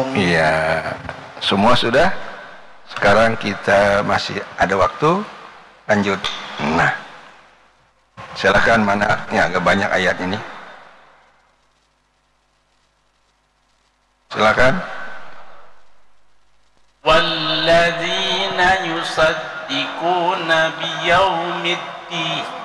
Iya, semua sudah. Sekarang kita masih ada waktu. Lanjut. Nah, silakan, mana? Ya, agak banyak ayat ini. Silakan. Walladzina yusaddiquna biyaumiddin